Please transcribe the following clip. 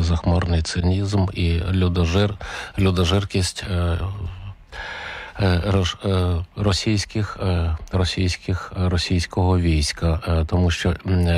захмарний цинізм і людожеркість російського війська, тому що